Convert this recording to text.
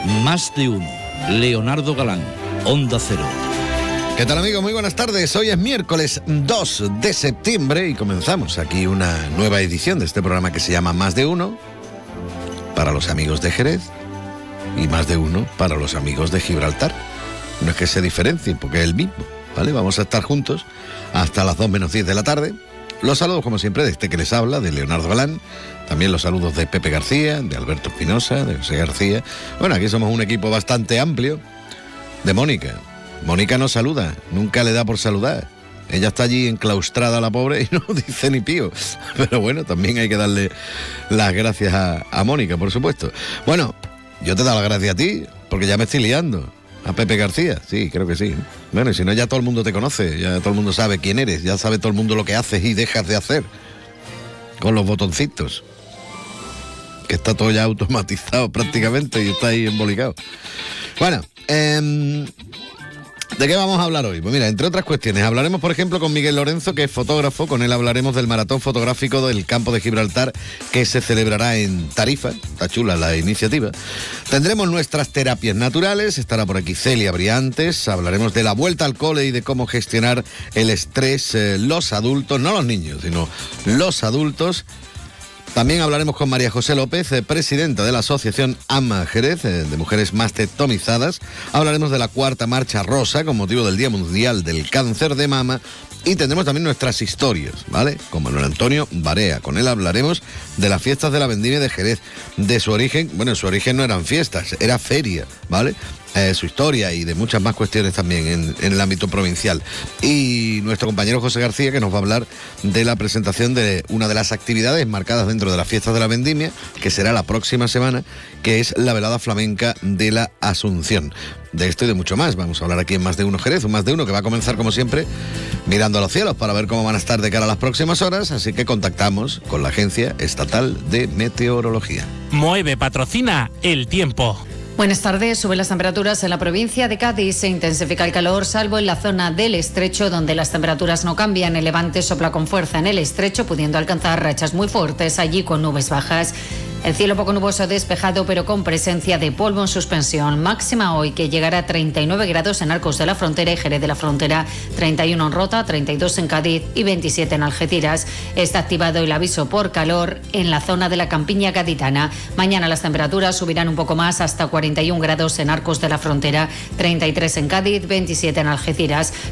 Más de uno. Leonardo Galán, Onda Cero. ¿Qué tal, amigos? Muy buenas tardes. Hoy es miércoles 2 de septiembre y comenzamos aquí una nueva edición de este programa que se llama Más de Uno para los amigos de Jerez y Más de Uno para los amigos de Gibraltar. No es que se diferencien, porque es el mismo, ¿vale? Vamos a estar juntos hasta las 2 menos 10 de la tarde. Los saludos, como siempre, de este que les habla, de Leonardo Galán. También los saludos de Pepe García, de Alberto Espinosa, de José García. Bueno, aquí somos un equipo bastante amplio. De Mónica. Mónica no saluda, nunca le da por saludar. Ella está allí enclaustrada, la pobre, y no dice ni pío. Pero bueno, también hay que darle las gracias a Mónica, por supuesto. Bueno, yo te doy las gracias a ti, porque ya me estoy liando. A Pepe García, sí, creo que sí. Bueno, y si no, ya todo el mundo te conoce, ya todo el mundo sabe quién eres, ya sabe todo el mundo lo que haces y dejas de hacer. Con los botoncitos. Que está todo ya automatizado prácticamente y está ahí embolicado. Bueno, ¿de qué vamos a hablar hoy? Pues mira, entre otras cuestiones, hablaremos, por ejemplo, con Miguel Lorenzo, que es fotógrafo. Con él hablaremos del maratón fotográfico del Campo de Gibraltar, que se celebrará en Tarifa. Está chula la iniciativa. Tendremos nuestras terapias naturales. Estará por aquí Celia Briantes. Hablaremos de la vuelta al cole y de cómo gestionar el estrés los adultos, no los niños, sino los adultos. También hablaremos con María José López, presidenta de la Asociación AMA Jerez, de Mujeres Mastectomizadas. Hablaremos de la cuarta marcha rosa con motivo del Día Mundial del Cáncer de Mama. Y tendremos también nuestras historias, ¿vale? Con Manuel Antonio Barea. Con él hablaremos de las fiestas de la Vendimia de Jerez. De su origen, bueno, su origen no eran fiestas, era feria, ¿vale? Su historia y de muchas más cuestiones también en el ámbito provincial. Y nuestro compañero José García, que nos va a hablar de la presentación de una de las actividades marcadas dentro de las fiestas de la Vendimia, que será la próxima semana, que es la velada flamenca de la Asunción. De esto y de mucho más vamos a hablar aquí en Más de Uno Jerez, un Más de Uno que va a comenzar, como siempre, mirando a los cielos para ver cómo van a estar de cara a las próximas horas, así que contactamos con la Agencia Estatal de Meteorología. Moeve patrocina el tiempo. Buenas tardes. Suben las temperaturas en la provincia de Cádiz. Se intensifica el calor, salvo en la zona del Estrecho, donde las temperaturas no cambian. El levante sopla con fuerza en el Estrecho, pudiendo alcanzar rachas muy fuertes, allí con nubes bajas. El cielo poco nuboso despejado, pero con presencia de polvo en suspensión. Máxima hoy, que llegará a 39 grados en Arcos de la Frontera y Jerez de la Frontera, 31 en Rota, 32 en Cádiz y 27 en Algeciras. Está activado el aviso por calor en la zona de la Campiña gaditana. Mañana las temperaturas subirán un poco más, hasta 41 grados en Arcos de la Frontera, 33 en Cádiz, 27 en Algeciras.